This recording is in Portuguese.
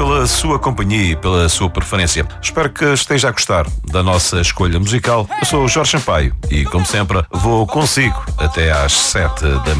pela sua companhia e pela sua preferência. Espero que esteja a gostar da nossa escolha musical. Eu sou o Jorge Sampaio e, como sempre, vou consigo até às 7 da manhã.